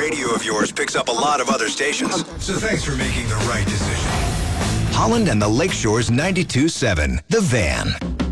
radio of yours picks up a lot of other stations. So thanks for making the right decision. Holland and the Lakeshore's 92.7, The Van.